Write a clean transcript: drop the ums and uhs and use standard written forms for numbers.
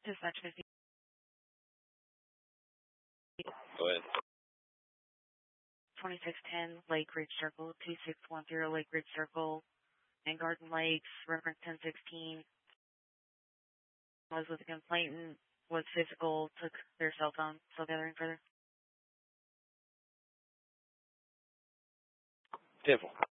Dispatch 50. Go ahead. 2610 Lake Ridge Circle, 2610 Lake Ridge Circle, and Garden Lakes, reference 1016. Was with a complainant, was physical, took their cell phone, still gathering further. 10-4.